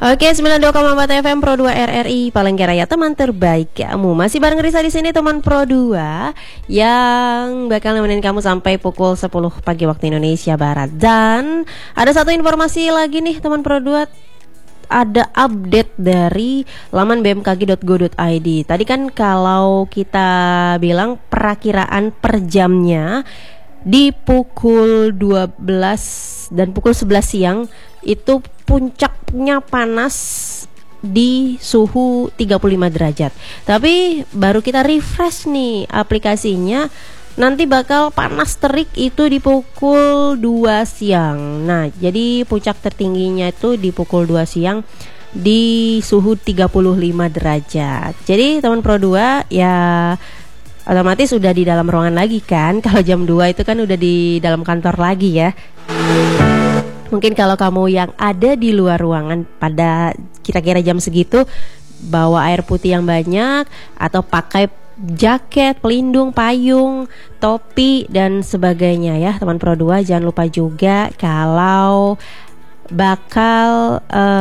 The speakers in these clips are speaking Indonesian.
Oke, 92,4 FM Pro 2 RRI Palangkaraya, teman terbaik kamu. Masih bareng Risa di sini, teman Pro 2 yang bakal nemenin kamu sampai pukul 10 pagi waktu Indonesia Barat. Dan ada satu informasi lagi nih teman Pro 2, ada update dari laman bmkg.go.id. Tadi kan kalau kita bilang perakiraan per jamnya di pukul 12 dan pukul 11 siang itu puncaknya panas di suhu 35 derajat. Tapi baru kita refresh nih aplikasinya, nanti bakal panas terik itu di pukul 2 siang. Nah, jadi puncak tertingginya itu di pukul 2 siang di suhu 35 derajat. Jadi teman Pro 2 ya otomatis udah di dalam ruangan lagi kan. Kalau jam 2 itu kan udah di dalam kantor lagi ya. Mungkin kalau kamu yang ada di luar ruangan pada kira-kira jam segitu, bawa air putih yang banyak atau pakai jaket, pelindung, payung, topi dan sebagainya ya teman Pro 2. Jangan lupa juga kalau bakal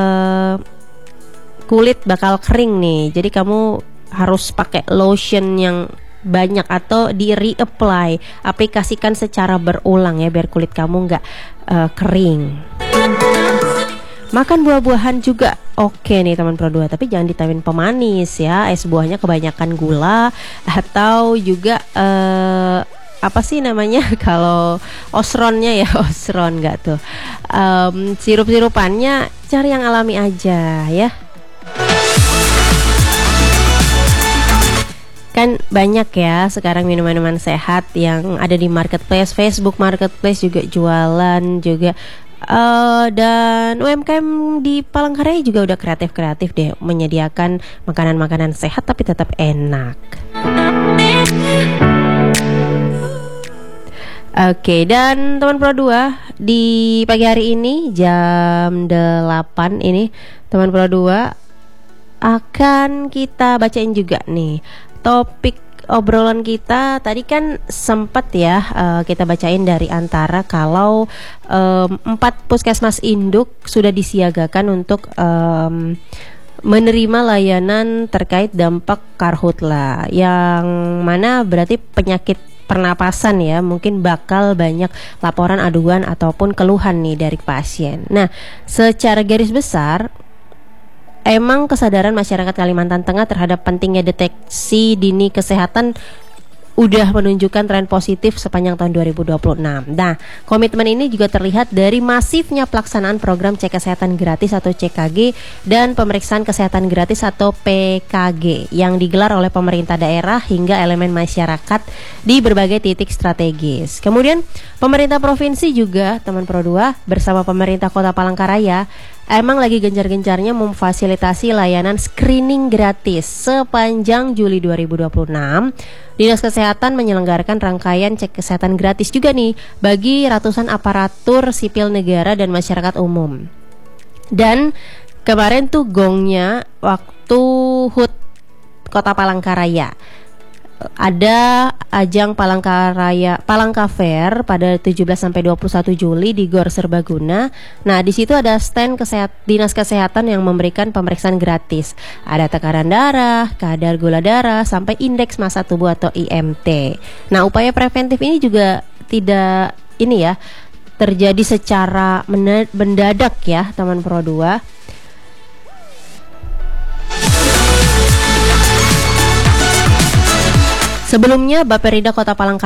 kulit bakal kering nih, jadi kamu harus pakai lotion yang banyak atau di reapply, aplikasikan secara berulang ya biar kulit kamu nggak kering. Makan buah-buahan juga oke nih teman Pro 2, tapi jangan ditambahin pemanis ya. Es buahnya kebanyakan gula atau juga apa sih namanya kalau osronnya ya, osron nggak tuh, sirup-sirupannya cari yang alami aja ya. Kan banyak ya sekarang minuman-minuman sehat yang ada di marketplace, Facebook Marketplace juga jualan juga. Dan UMKM di Palangkaraya juga udah kreatif deh menyediakan makanan-makanan sehat tapi tetap enak. Oke, dan teman Pro 2 di pagi hari ini jam 8 ini teman Pro 2 akan kita bacain juga nih topik obrolan kita. Tadi kan sempat ya kita bacain dari antara kalau 4 puskesmas induk sudah disiagakan untuk menerima layanan terkait dampak karhutla, yang mana berarti penyakit pernapasan ya, mungkin bakal banyak laporan aduan ataupun keluhan nih dari pasien. Nah, secara garis besar emang kesadaran masyarakat Kalimantan Tengah terhadap pentingnya deteksi dini kesehatan udah menunjukkan tren positif sepanjang tahun 2026. Nah, komitmen ini juga terlihat dari masifnya pelaksanaan program cek kesehatan gratis atau CKG dan pemeriksaan kesehatan gratis atau PKG yang digelar oleh pemerintah daerah hingga elemen masyarakat di berbagai titik strategis. Kemudian, pemerintah provinsi juga, teman Pro 2, bersama pemerintah Kota Palangkaraya emang lagi gencar-gencarnya memfasilitasi layanan screening gratis. Sepanjang Juli 2026, Dinas Kesehatan menyelenggarakan rangkaian cek kesehatan gratis juga nih bagi ratusan aparatur sipil negara dan masyarakat umum. Dan kemarin tuh gongnya waktu HUT Kota Palangkaraya, ada ajang Palangka Fair pada 17 sampai 21 Juli di Gor Serbaguna. Nah, di situ ada stand Dinas Kesehatan yang memberikan pemeriksaan gratis. Ada tekanan darah, kadar gula darah, sampai indeks massa tubuh atau IMT. Nah, upaya preventif ini juga tidak terjadi secara mendadak ya, teman Pro 2. Sebelumnya, Bapperida Kota Palangkaraya